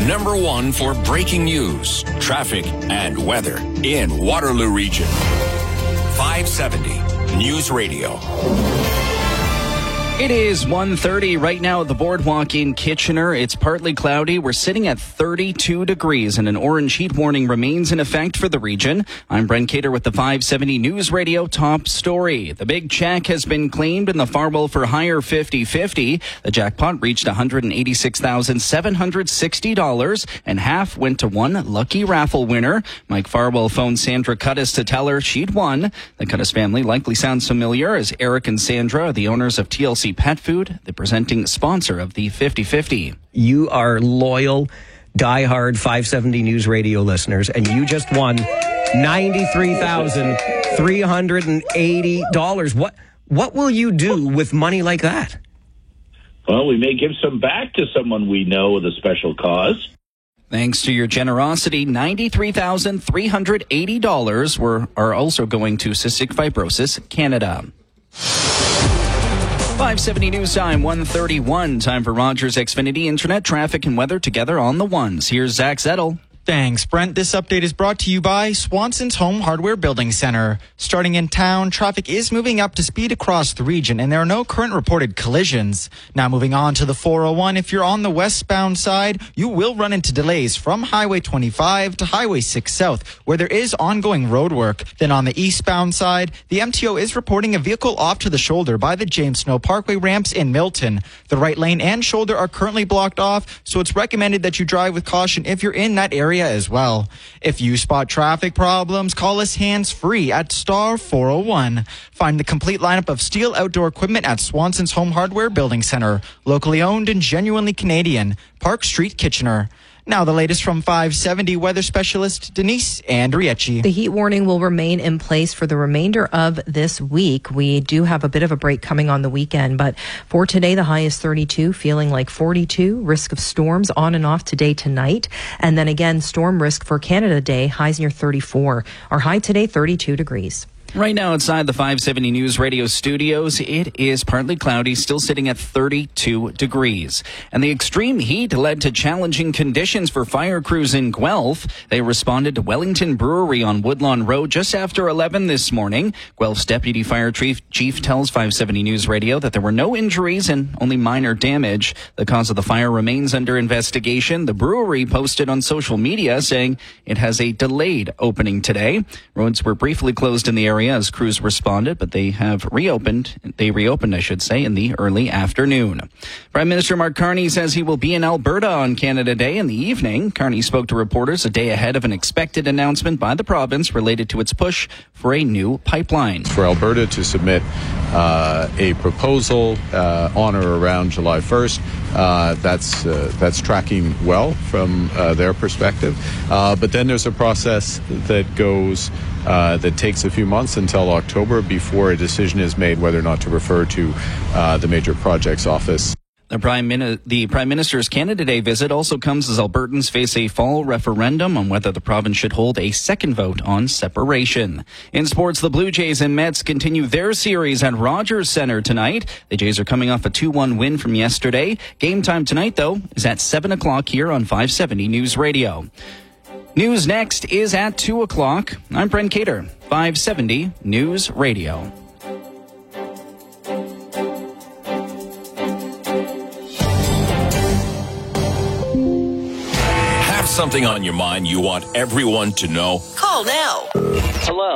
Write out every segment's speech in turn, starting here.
Number one for breaking news, traffic, and weather in Waterloo Region. 570 News Radio. It is 1:30 right now at the Boardwalk in Kitchener. It's partly cloudy. We're sitting at 32 degrees and an orange heat warning remains in effect for the region. I'm Brent Cater with the 570 News Radio top story. The big check has been claimed in the Farwell for Hire 50-50. The jackpot reached $186,760 and half went to one lucky raffle winner. Mike Farwell phoned Sandra Cuttis to tell her she'd won. The Cuttis family likely sounds familiar as Eric and Sandra are the owners of TLC Pet Food, the presenting sponsor of the 50-50. You are loyal, diehard 570 News Radio listeners, and you just won $93,380. What will you do with money like that? Well, we may give some back to someone we know with a special cause. Thanks to your generosity, $93,380 are also going to Cystic Fibrosis Canada. 570 News Time, 1:31. Time for Rogers Xfinity Internet, traffic, and weather together on the ones. Here's Zach Zettel. Thanks, Brent. This update is brought to you by Swanson's Home Hardware Building Center. Starting in town, traffic is moving up to speed across the region, and there are no current reported collisions. Now moving on to the 401, if you're on the westbound side, you will run into delays from Highway 25 to Highway 6 South, where there is ongoing road work. Then on the eastbound side, the MTO is reporting a vehicle off to the shoulder by the James Snow Parkway ramps in Milton. The right lane and shoulder are currently blocked off, so it's recommended that you drive with caution if you're in that area as well. If you spot traffic problems, call us hands-free at star 401. Find the complete lineup of STIHL outdoor equipment at Swanson's Home Hardware Building Center. Locally owned and genuinely Canadian. Park Street, Kitchener. Now the latest from 570 weather specialist Denise Andriecci. The heat warning will remain in place for the remainder of this week. We do have a bit of a break coming on the weekend, but for today the high is 32, feeling like 42. Risk of storms on and off today tonight. And then again, storm risk for Canada Day, highs near 34. Our high today, 32 degrees. Right now outside the 570 News Radio studios, it is partly cloudy, still sitting at 32 degrees. And the extreme heat led to challenging conditions for fire crews in Guelph. They responded to Wellington Brewery on Woodlawn Road just after 11 this morning. Guelph's Deputy Fire Chief tells 570 News Radio that there were no injuries and only minor damage. The cause of the fire remains under investigation. The brewery posted on social media saying it has a delayed opening today. Roads were briefly closed in the area as crews responded, but they reopened, in the early afternoon. Prime Minister Mark Carney says he will be in Alberta on Canada Day in the evening. Carney spoke to reporters a day ahead of an expected announcement by the province related to its push for a new pipeline. For Alberta to submit a proposal on or around July 1st, that's tracking well from their perspective. But then there's a process that goes that takes a few months until October before a decision is made whether or not to refer to the Major Projects Office. The Prime Minister's Canada Day visit also comes as Albertans face a fall referendum on whether the province should hold a second vote on separation. In sports, the Blue Jays and Mets continue their series at Rogers Centre tonight. The Jays are coming off a 2-1 win from yesterday. Game time tonight, though, is at 7 o'clock here on 570 News Radio. News next is at 2 o'clock. I'm Brent Cater, 570 News Radio. Have something on your mind you want everyone to know? Call now. Hello.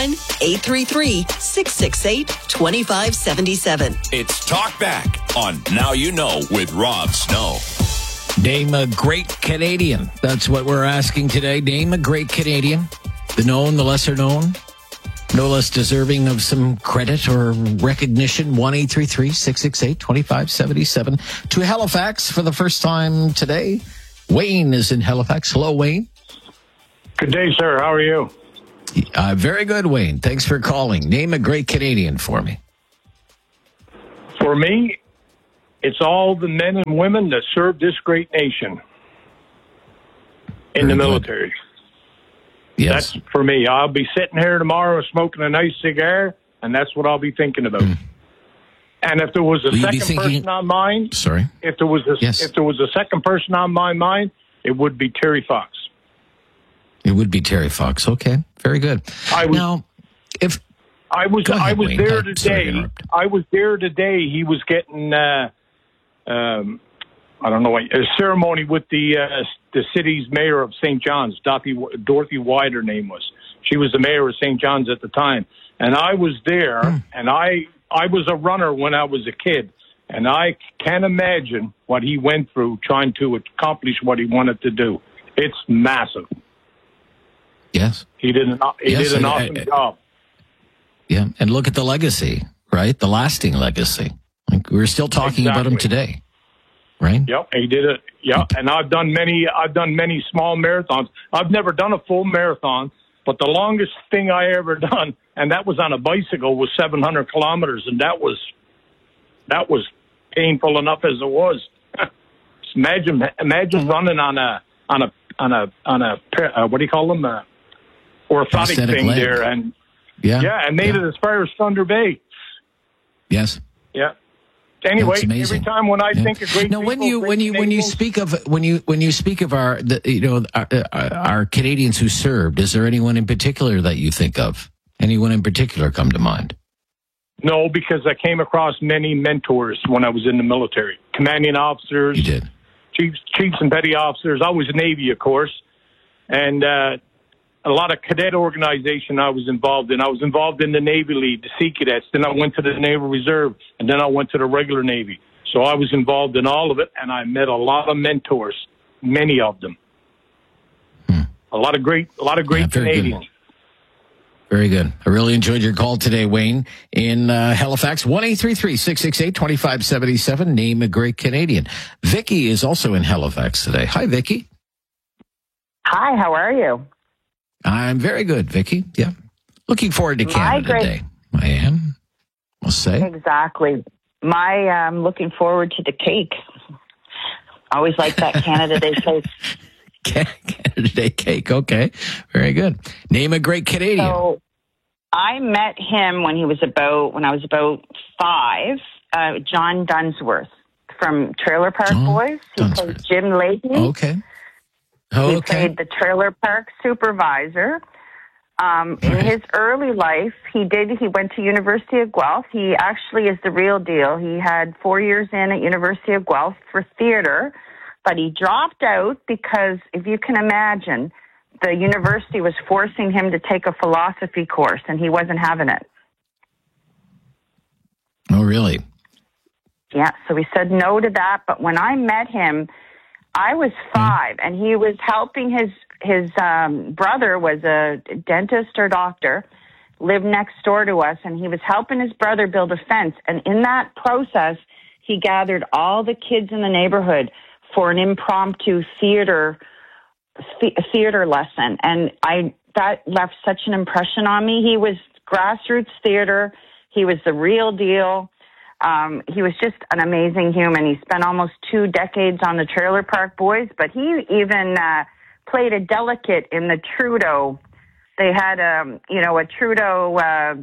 1-833-668-2577. It's Talk Back on Now You Know with Rob Snow. Name a great Canadian. That's what we're asking today. Name a great Canadian. The known, the lesser known. No less deserving of some credit or recognition. 1-833-668-2577. To Halifax for the first time today. Wayne is in Halifax. Hello, Wayne. Good day, sir. How are you? Very good, Wayne. Thanks for calling. Name a great Canadian for me. For me, it's all the men and women that serve this great nation in the military. Yes. That's for me. I'll be sitting here tomorrow smoking a nice cigar, and that's what I'll be thinking about. And if there was a second person on mine, Sorry. If there was a second person on my mind, it would be Terry Fox. It would be Terry Fox. Okay, very good. I was Wayne. there today. I was there today. He was getting I don't know, a ceremony with the city's mayor of St. John's. Dorothy White, her name was. She was the mayor of St. John's at the time, and I was there. And I was a runner when I was a kid, and I can't imagine what he went through trying to accomplish what he wanted to do. It's massive. Yes. He did an awesome job. Yeah, and look at the legacy, right? The lasting legacy. Like, we're still talking about him today, right? Yep, he did it. Yeah, and I've done many small marathons. I've never done a full marathon, but the longest thing I ever done, and that was on a bicycle, was 700 kilometers, and that was painful enough as it was. Imagine running on a what do you call them? Orthotic thing leg. There, and I made it as far as Thunder Bay. Yes. Yeah. Anyway, every time when I think of great people, when you speak of our Canadians who served, is there anyone in particular that you think of? Anyone in particular come to mind? No, because I came across many mentors when I was in the military. Commanding officers, you did. Chiefs and petty officers. I was Navy, of course, and a lot of cadet organization I was involved in. I was involved in the Navy League, the Sea Cadets. Then I went to the Naval Reserve, and then I went to the regular Navy. So I was involved in all of it, and I met a lot of mentors, many of them. A lot of great Canadians. Very good. I really enjoyed your call today, Wayne, in Halifax. 1-833-668-2577. Name a great Canadian. Vicky is also in Halifax today. Hi, Vicky. Hi, how are you? I'm very good, Vicky. Yeah. Looking forward to Canada Day. I am. We'll say. Exactly. I'm looking forward to the cake. Always like that Canada Day cake. Canada Day cake. Okay. Very good. Name a great Canadian. So I met him when I was about 5, John Dunsworth from Trailer Park Boys. He played Jim Leahy. Okay. He played the trailer park supervisor. In his early life, he went to University of Guelph. He actually is the real deal. He had 4 years in at University of Guelph for theater, but he dropped out because, if you can imagine, the university was forcing him to take a philosophy course, and he wasn't having it. Oh, really? Yeah, so he said no to that. But when I met him, I was 5, and he was helping his brother was a dentist or doctor, lived next door to us, and he was helping his brother build a fence. And in that process, he gathered all the kids in the neighborhood for an impromptu theater lesson. And that left such an impression on me. He was grassroots theater. He was the real deal. He was just an amazing human. He spent almost 2 decades on the Trailer Park Boys, but he even played a delegate in the Trudeau. They had a Trudeau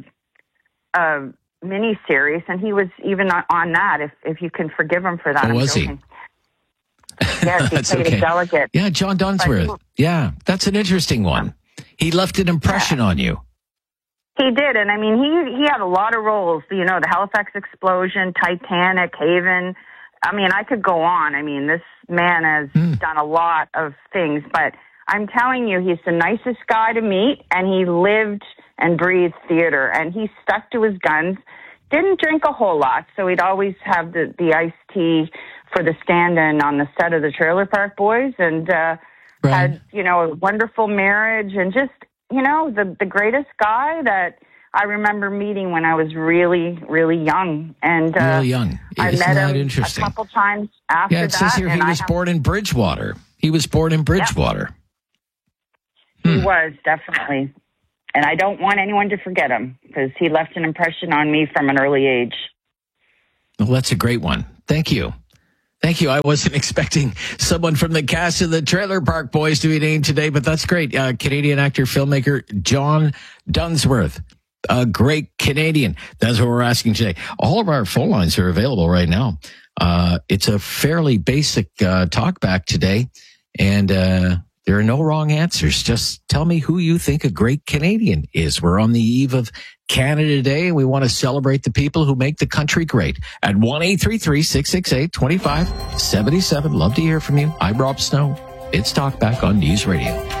miniseries, and he was even on that. If you can forgive him for that. Oh, was he? Yes, he played a delegate. Yeah, John Dunsworth. Yeah, that's an interesting one. He left an impression on you. He did, and I mean, he had a lot of roles. The Halifax explosion, Titanic, Haven. I mean, I could go on. I mean, this man has done a lot of things, but I'm telling you, he's the nicest guy to meet, and he lived and breathed theater, and he stuck to his guns. Didn't drink a whole lot, so he'd always have the iced tea for the stand-in on the set of the Trailer Park Boys, and had, a wonderful marriage, and just, the greatest guy that I remember meeting when I was really, really young. And really young. I met him a couple times after that. Yeah, it says here he was born in Bridgewater. He was born in Bridgewater. Yep. He was, definitely. And I don't want anyone to forget him, because he left an impression on me from an early age. Well, that's a great one. Thank you. Thank you. I wasn't expecting someone from the cast of the Trailer Park Boys to be named today, but that's great. Canadian actor, filmmaker, John Dunsworth. A great Canadian. That's what we're asking today. All of our phone lines are available right now. It's a fairly basic talk back today. And there are no wrong answers. Just tell me who you think a great Canadian is. We're on the eve of Canada Day, and we want to celebrate the people who make the country great. At 1-833-668-2577. Love to hear from you. I'm Rob Snow. It's Talkback on News Radio.